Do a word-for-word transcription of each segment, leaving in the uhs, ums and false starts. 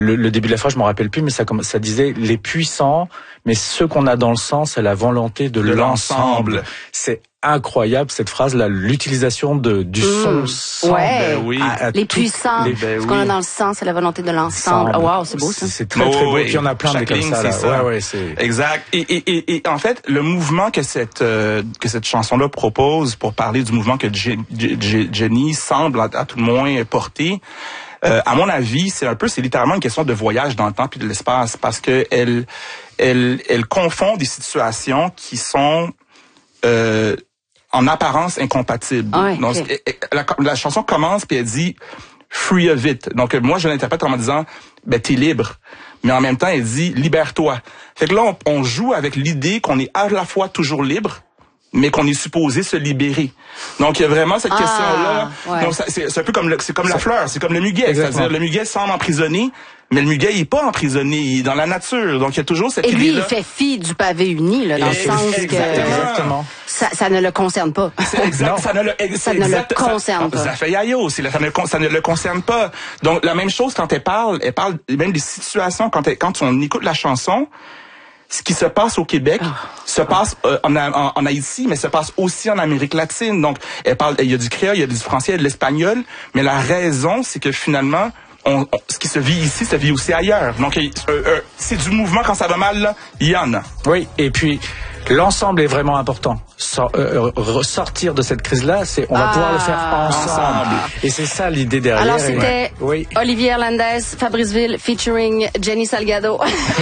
Le, le début de la phrase, je m'en rappelle plus, mais ça, ça disait les puissants, mais ce qu'on a dans le sang, c'est la volonté de, de l'ensemble. l'ensemble. C'est incroyable cette phrase-là, l'utilisation de du mmh. son sang. Ouais. Ben oui. À, à les puissants, les, ben ce qu'on oui. a dans le sang, c'est la volonté de l'ensemble. Oh, wow, c'est beau ça. C'est très très oh, beau. Oui. Puis il y en a plein des comme ça. Là. ça. Ouais, ouais, c'est exact. Et, et, et, et en fait, le mouvement que cette euh, que cette chanson-là propose pour parler du mouvement que J- J- Jenny semble à, à tout le moins porter. Euh, à mon avis, c'est un peu, c'est littéralement une question de voyage dans le temps puis de l'espace, parce que elle, elle, elle confond des situations qui sont euh, en apparence incompatibles. Ah ouais, Donc, okay. la, la chanson commence puis elle dit free of it. Donc moi, je l'interprète en me disant, ben t'es libre, mais en même temps, elle dit libère-toi. Fait que là, on, on joue avec l'idée qu'on est à la fois toujours libre, mais qu'on est supposé se libérer. Donc il y a vraiment cette ah, question-là. Ouais. Donc c'est, c'est un peu comme le, c'est comme la fleur, c'est comme le muguet. Exactement. C'est-à-dire le muguet semble emprisonné, mais le muguet il est pas emprisonné, il est dans la nature. Donc il y a toujours cette idée-là. Et lui idée-là. il fait fi du pavé uni là, dans et le sens exactement. que ça, ça ne le concerne pas. C'est exact, ça ne le, ça ne le concerne ça, pas. Ça fait yayo, c'est ça ne ça ne le concerne pas. Donc la même chose quand elle parle, elle parle même des situations quand elle, quand on écoute la chanson. Ce qui se passe au Québec oh. se passe euh, en, en, en Haïti, mais se passe aussi en Amérique latine. Donc, elle parle, il y a du créole, il y a du français, il y a de l'espagnol. Mais la raison, c'est que finalement, on, on, ce qui se vit ici, ça vit aussi ailleurs. Donc, euh, euh, c'est du mouvement quand ça va mal, là, il y en a. Oui, et puis l'ensemble est vraiment important. So, euh, ressortir de cette crise-là, c'est on va ah, pouvoir le faire ensemble. ensemble. Et c'est ça l'idée derrière. Alors c'était oui. Olivier Hernandez, Fabrice Ville, featuring Jenny Salgado.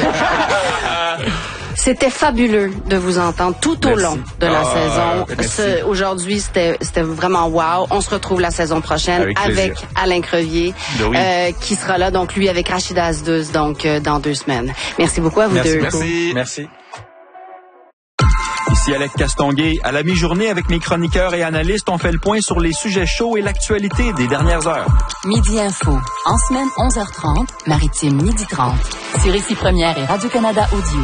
C'était fabuleux de vous entendre tout au merci. long de la ah, saison. Ce, aujourd'hui, c'était, c'était vraiment wow. On se retrouve la saison prochaine avec, avec Alain Crevier, oui. euh, qui sera là, donc lui avec Rachida Asdus, donc euh, dans deux semaines. Merci beaucoup à vous merci, deux. Merci. Merci. Ici Alex Castonguay. À la mi-journée, avec mes chroniqueurs et analystes, on fait le point sur les sujets chauds et l'actualité des dernières heures. Midi Info. En semaine, onze heures trente. Maritime, midi trente. Sur Ici Première et Radio-Canada Audio.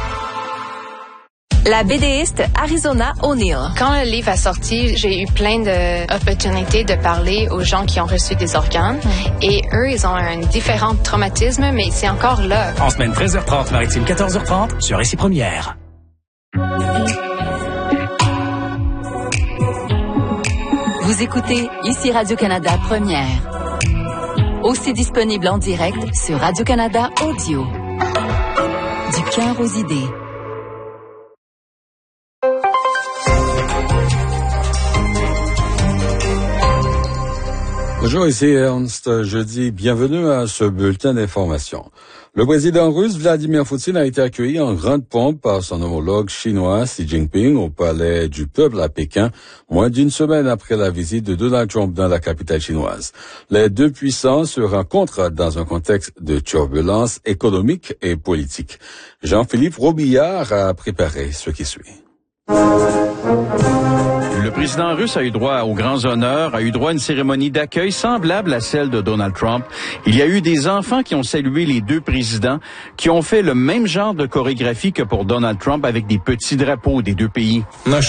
La BDiste Arizona O'Neill. Quand le livre a sorti, j'ai eu plein d'opportunités de parler aux gens qui ont reçu des organes. Mm. Et eux, ils ont un différent traumatisme, mais c'est encore là. En semaine, treize heures trente, Maritime, quatorze heures trente, sur Ici Première. Vous écoutez Ici Radio-Canada Première. Aussi disponible en direct sur Radio-Canada Audio. Du cœur aux idées. Bonjour, ici Ernst. Jeudi, bienvenue à ce bulletin d'information. Le président russe Vladimir Poutine a été accueilli en grande pompe par son homologue chinois Xi Jinping au palais du peuple à Pékin, moins d'une semaine après la visite de Donald Trump dans la capitale chinoise. Les deux puissances se rencontrent dans un contexte de turbulence économique et politique. Jean-Philippe Robillard a préparé ce qui suit. Le président russe a eu droit aux grands honneurs, a eu droit à une cérémonie d'accueil semblable à celle de Donald Trump. Il y a eu des enfants qui ont salué les deux présidents, qui ont fait le même genre de chorégraphie que pour Donald Trump avec des petits drapeaux des deux pays.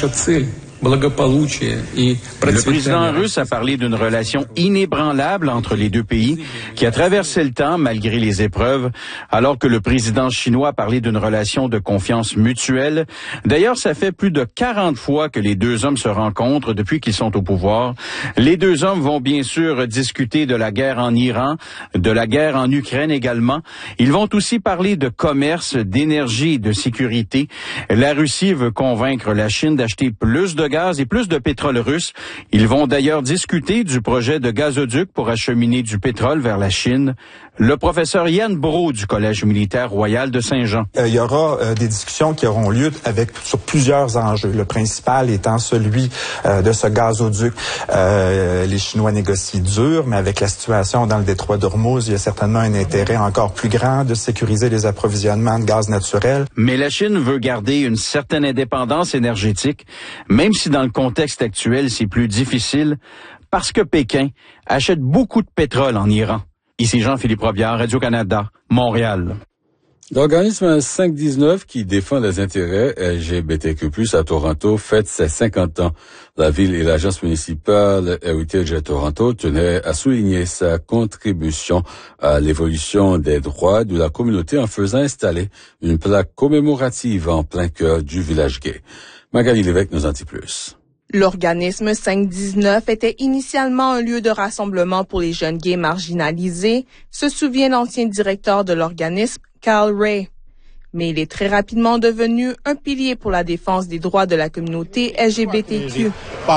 Le président russe a parlé d'une relation inébranlable entre les deux pays qui a traversé le temps malgré les épreuves, alors que le président chinois a parlé d'une relation de confiance mutuelle. D'ailleurs, ça fait plus de quarante fois que les deux hommes se rencontrent depuis qu'ils sont au pouvoir. Les deux hommes vont bien sûr discuter de la guerre en Iran, de la guerre en Ukraine également. Ils vont aussi parler de commerce, d'énergie et de sécurité. La Russie veut convaincre la Chine d'acheter plus de gaz et plus de pétrole russe. Ils vont d'ailleurs discuter du projet de gazoduc pour acheminer du pétrole vers la Chine. Le professeur Yann Brault du Collège militaire royal de Saint-Jean. Euh, il y aura euh, des discussions qui auront lieu avec sur plusieurs enjeux. Le principal étant celui euh, de ce gazoduc. Euh, les Chinois négocient dur, mais avec la situation dans le détroit d'Ormuz, il y a certainement un intérêt encore plus grand de sécuriser les approvisionnements de gaz naturel. Mais la Chine veut garder une certaine indépendance énergétique, même si dans le contexte actuel, c'est plus difficile, parce que Pékin achète beaucoup de pétrole en Iran. Ici Jean-Philippe Robillard, Radio-Canada, Montréal. L'organisme cinq dix-neuf qui défend les intérêts L G B T Q plus, à Toronto fête ses cinquante ans. La ville et l'agence municipale Heritage à Toronto tenaient à souligner sa contribution à l'évolution des droits de la communauté en faisant installer une plaque commémorative en plein cœur du village gay. Magali Lévesque nous en dit plus. L'organisme cinq dix-neuf était initialement un lieu de rassemblement pour les jeunes gays marginalisés, se souvient l'ancien directeur de l'organisme, Carl Ray. Mais il est très rapidement devenu un pilier pour la défense des droits de la communauté L G B T Q.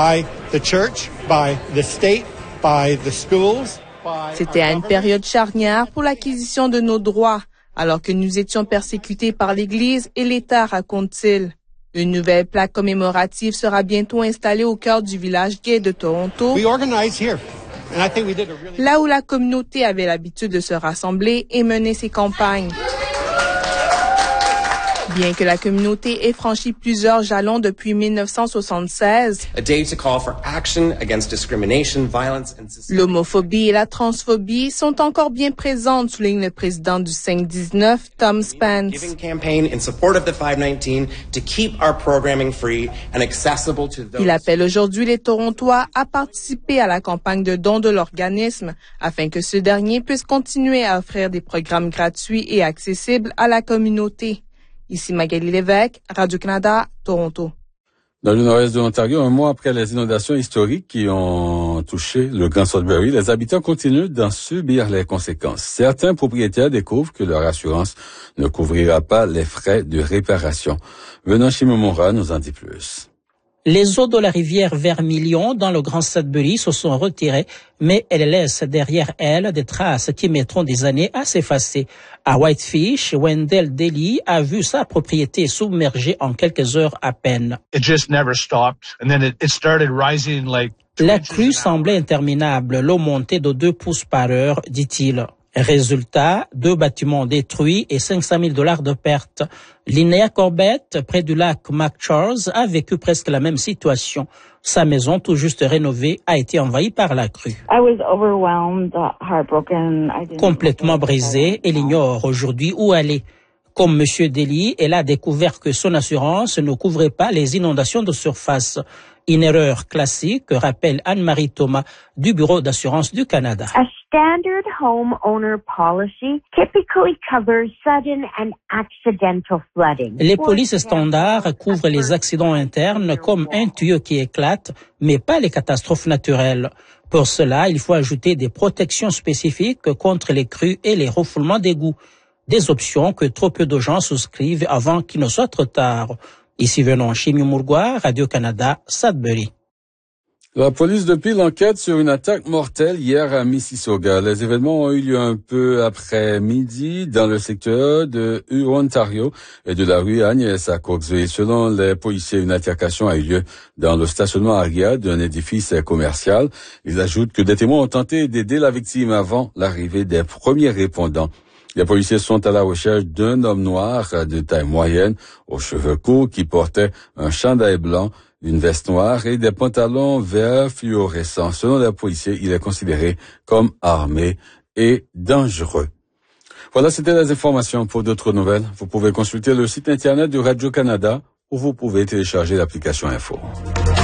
C'était à une période charnière pour l'acquisition de nos droits, alors que nous étions persécutés par l'Église et l'État, raconte-t-il. Une nouvelle plaque commémorative sera bientôt installée au cœur du village gay de Toronto, là où la communauté avait l'habitude de se rassembler et mener ses campagnes. Bien que la communauté ait franchi plusieurs jalons depuis mille neuf cent soixante-seize, l'homophobie et la transphobie sont encore bien présentes, souligne le président du cinq dix-neuf, Tom Spence. Il appelle aujourd'hui les Torontois à participer à la campagne de dons de l'organisme afin que ce dernier puisse continuer à offrir des programmes gratuits et accessibles à la communauté. Ici Magali Lévesque, Radio-Canada, Toronto. Dans le nord-est de l'Ontario, un mois après les inondations historiques qui ont touché le Grand Sudbury, les habitants continuent d'en subir les conséquences. Certains propriétaires découvrent que leur assurance ne couvrira pas les frais de réparation. Venant Chimamura nous en dit plus. Les eaux de la rivière Vermilion dans le Grand Sudbury se sont retirées, mais elles laissent derrière elles des traces qui mettront des années à s'effacer. À Whitefish, Wendell Daly a vu sa propriété submergée en quelques heures à peine. It just never stopped, and then it, it started rising like. La crue semblait interminable, l'eau montait de deux pouces par heure, dit-il. Résultat, deux bâtiments détruits et cinq cent mille dollars de pertes. Linnea Corbett, près du lac McCharles, a vécu presque la même situation. Sa maison, tout juste rénovée, a été envahie par la crue. Complètement brisée, elle ignore aujourd'hui où aller. Comme M. Daly, elle a découvert que son assurance ne couvrait pas les inondations de surface. Une erreur classique, rappelle Anne-Marie Thomas du Bureau d'assurance du Canada. A standard homeowner policy typically covers sudden and accidental flooding. Les polices standards couvrent les accidents internes comme un tuyau qui éclate, mais pas les catastrophes naturelles. Pour cela, il faut ajouter des protections spécifiques contre les crues et les refoulements d'égouts. Des options que trop peu de gens souscrivent avant qu'il ne soit trop tard. Ici venons Chimamura, Radio-Canada, Sudbury. La police de Peel enquête sur une attaque mortelle hier à Mississauga. Les événements ont eu lieu un peu après midi dans le secteur de Ontario et de la rue Agnès à Coxway. Selon les policiers, une altercation a eu lieu dans le stationnement arrière d'un édifice commercial. Ils ajoutent que des témoins ont tenté d'aider la victime avant l'arrivée des premiers répondants. Les policiers sont à la recherche d'un homme noir de taille moyenne, aux cheveux courts, qui portait un chandail blanc, une veste noire et des pantalons verts fluorescents. Selon les policiers, il est considéré comme armé et dangereux. Voilà, c'était les informations. Pour d'autres nouvelles, vous pouvez consulter le site internet de Radio-Canada ou vous pouvez télécharger l'application Info.